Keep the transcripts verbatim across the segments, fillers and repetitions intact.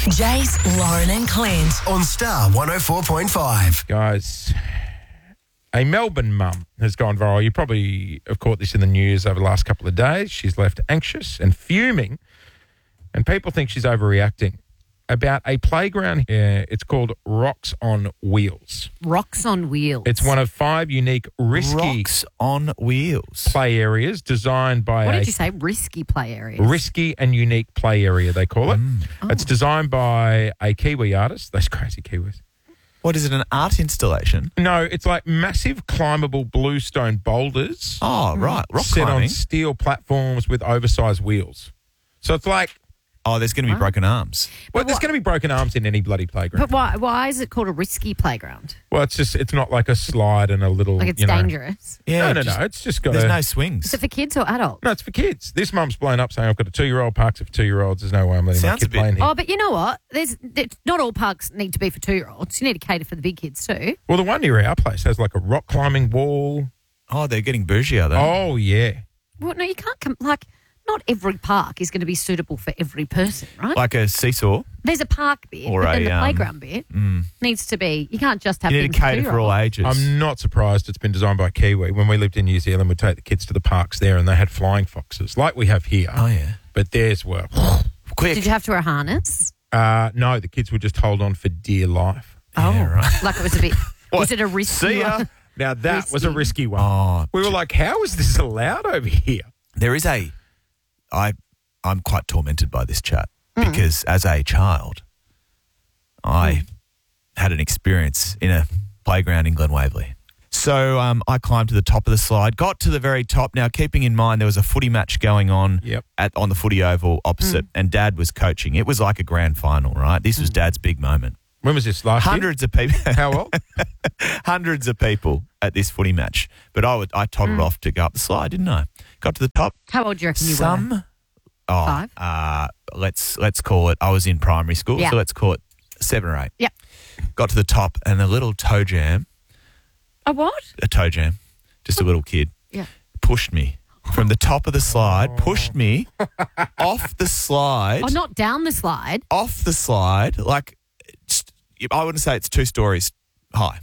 Jace, Lauren and Clint. On Star one oh four point five. Guys, a Melbourne mum has gone viral. You probably have caught this in the news over the last couple of days. She's left anxious and fuming, and people think she's overreacting about a playground. Uh, it's called Rocks on Wheels. Rocks on Wheels. It's one of five unique risky Rocks on Wheels. play areas designed by What a did you say? Risky play areas. risky and unique play area, they call it. Mm. It's designed by a Kiwi artist. Those crazy Kiwis. What is it, an art installation? No, it's like massive climbable bluestone boulders Oh, right. Rock set climbing. on steel platforms with oversized wheels. So it's like, Oh, there's going to be broken arms. well, But there's what- going to be broken arms in any bloody playground. But why why is it called a risky playground? Well, it's just, it's not like a slide and a little, Like it's you know. dangerous. Yeah. No, no, just- no. It's just got There's a, no swings. Is it for kids or adults? no, it's for kids. This mum's blown up saying, I've got a two-year-old, parks it for two-year-olds. There's no way I'm letting Sounds my a kid bit- play in here. Oh, but you know what? There's it's- not all parks need to be for two-year-olds. You need to cater for the big kids too. Well, the one near our place has like a rock climbing wall. Oh, they're getting bougie, are they? Oh, yeah. Well, no, you can't come. Like, not every park is going to be suitable for every person, right? Like a seesaw. There's a park bit, Or but then a, the um, playground bit needs to be. You can't just have You need things to cater for all two-year-olds. ages. I'm not surprised it's been designed by Kiwi. When we lived in New Zealand, we'd take the kids to the parks there and they had flying foxes like we have here. Oh, yeah. But theirs were, Quick. Did you have to wear a harness? uh, no, the kids would just hold on for dear life. Yeah, oh, right. like it was a bit. Was it a risky? See ya. one? Now, that was a risky one. Oh, We were like, how is this allowed over here? there is a. I, I'm quite tormented by this chat because as a child, I had an experience in a playground in Glen Waverley. So um, I climbed to the top of the slide, got to the very top. Now, keeping in mind there was a footy match going on Yep. at on the footy oval opposite, and Dad was coaching. It was like a grand final, right? This was Dad's big moment. When was this, last Hundreds of people. year? How old? Hundreds of people at this footy match. But I would I toddled off to go up the slide, didn't I? Got to the top. How old do you reckon you were? Some, oh, Five? Uh, let's let's call it. I was in primary school, Yeah. so let's call it seven or eight. Yep. Got to the top, and a little toe jam, A what? a toe jam, just a little kid, Yeah. pushed me from the top of the slide, pushed me off the slide, Oh, not down the slide. off the slide, like just, I wouldn't say it's two stories high.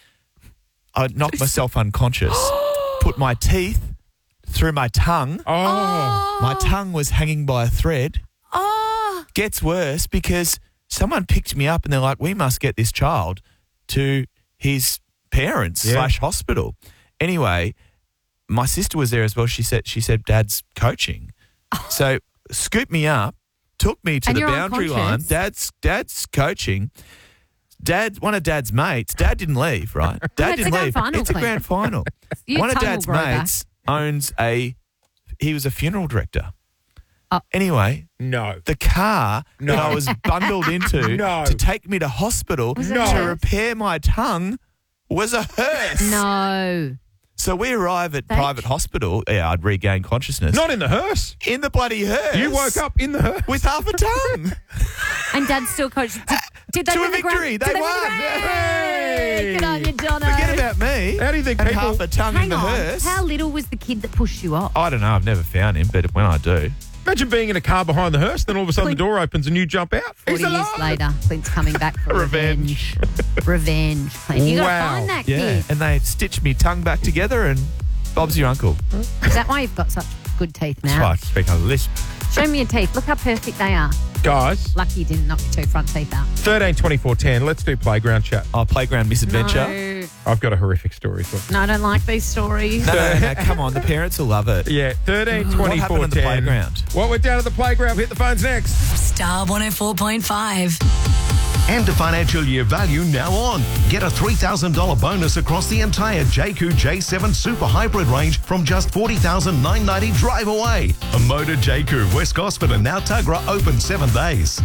I knocked myself unconscious, put my teeth through my tongue. Oh. My tongue was hanging by a thread. Oh, Gets worse because someone picked me up and they're like, we must get this child to his parents Yeah. slash hospital. Anyway, my sister was there as well. She said, she said, Dad's coaching. So scooped me up, took me to And the you're boundary line. unconscious? Dad's, Dad's coaching. Dad, one of Dad's mates, Dad didn't leave, right? Dad it's a didn't grand leave. final, It's a Clint. grand final. Your One of tongue will Dad's grow back. mates owns a, he was a funeral director. Oh. Anyway, No. the car No. that I was bundled into No. to take me to hospital Was it to a hearse? repair my tongue was a hearse. no. So we arrive at Thank- private hospital. Yeah, I'd regained consciousness. Not in the hearse. in the bloody hearse. You woke up in the hearse. with half a tongue. And Dad still coached. Did, did they To a win the grand- victory. did They win the won. grand- Hey. Good on you, Jono. Forget about me. How do you think and people- half a tongue in Hang the on. hearse? How little was the kid that pushed you off? I don't know. I've never found him, but when I do, Imagine being in a car behind the hearse, then all of a sudden the door opens and you jump out. He's Forty years alive. later, Clint's coming back for Revenge. revenge. Revenge, Clint. You got to Wow. find that yeah. kid. And they stitched me tongue back together, and Bob's your uncle. Is that why you've got such good teeth That's now? why I speak a lisp. Show me your teeth. Look how perfect they are. Guys, Lucky you didn't knock your two front teeth out. thirteen twenty-four ten. Let's do playground chat. Oh, playground misadventure. No, I've got a horrific story for you. no, I don't like these stories. No, no, no, no, come on. The parents will love it. Yeah, thirteen What twenty-four happened on the ten. playground? What went down at the playground? Hit the phones next. Star one oh four point five. And a financial year value now on. Get a three thousand dollars bonus across the entire J Q J seven Super Hybrid range from just forty thousand nine hundred ninety dollars drive away. A Motor J Q, West Gosford and now Tuggerah open seven days.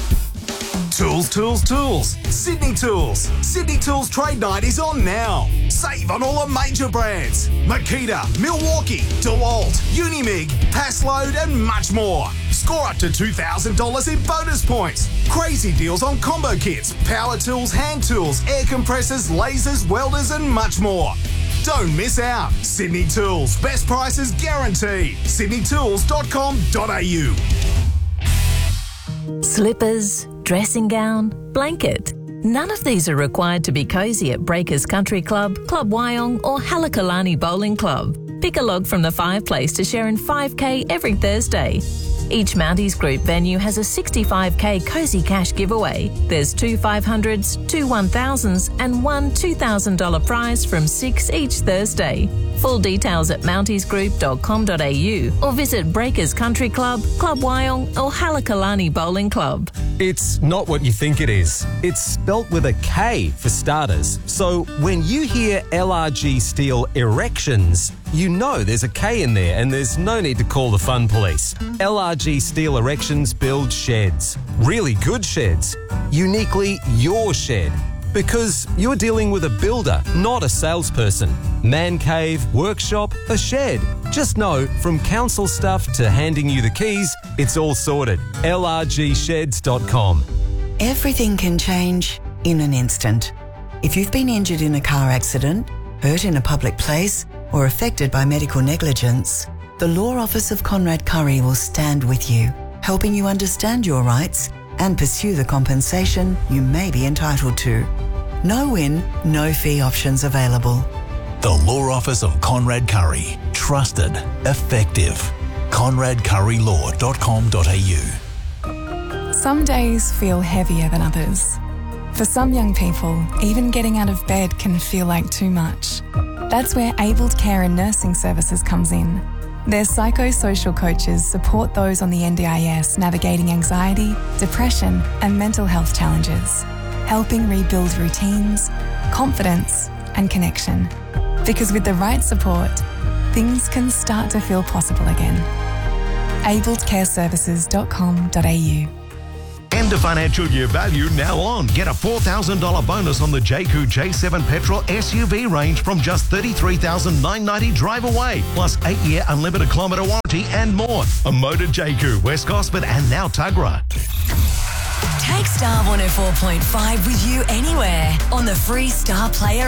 Tools, tools, tools. Sydney Tools. Sydney Tools Trade Night is on now. Save on all the major brands. Makita, Milwaukee, DeWalt, Unimig, Paslode and much more. Score up to two thousand dollars in bonus points. Crazy deals on combo kits, power tools, hand tools, air compressors, lasers, welders and much more. Don't miss out. Sydney Tools. Best prices guaranteed. sydney tools dot com dot a u. Slippers, dressing gown, blanket. None of these are required to be cosy at Breakers Country Club, Club Wyong or Halakalani Bowling Club. Pick a log from the fireplace to share in five K every Thursday. Each Mounties Group venue has a sixty-five K Cozy Cash giveaway. There's two five hundreds, two one thousands and one two thousand dollars prize from six each Thursday. Full details at mounties group dot com dot a u or visit Breakers Country Club, Club Wyong or Halakalani Bowling Club. It's not what you think it is. It's spelt with a K for starters. So when you hear L R G Steel Erections, you know there's a K in there and there's no need to call the fun police. L R G Steel Erections build sheds. Really good sheds. Uniquely your shed. Because you're dealing with a builder, not a salesperson. Man cave, workshop, a shed. Just know, from council stuff to handing you the keys, it's all sorted. L R G sheds dot com. Everything can change in an instant. If you've been injured in a car accident, hurt in a public place, or affected by medical negligence, the Law Office of Conrad Curry will stand with you, helping you understand your rights and pursue the compensation you may be entitled to. No win, no fee options available. The Law Office of Conrad Curry. Trusted. Effective. conrad curry law dot com dot a u. Some days feel heavier than others. For some young people, even getting out of bed can feel like too much. That's where Abled Care and Nursing Services comes in. Their psychosocial coaches support those on the N D I S navigating anxiety, depression, and mental health challenges, helping rebuild routines, confidence, and connection. Because with the right support, things can start to feel possible again. abled care services dot com dot a u. End of financial year value now on. Get a four thousand dollars bonus on the J Q J seven petrol S U V range from just thirty-three thousand nine hundred ninety dollars drive away, plus eight-year unlimited kilometre warranty and more. A Motor J Q, West Gosford and now Tuggerah. Take Star one oh four point five with you anywhere on the free Star Player